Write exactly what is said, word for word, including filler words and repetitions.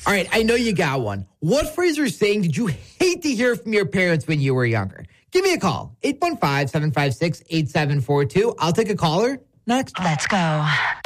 All right, I know you got one. What phrase or saying did you hate to hear from your parents when you were younger? Give me a call, eight one five, seven five six, eight seven four two. I'll take a caller next. Let's go.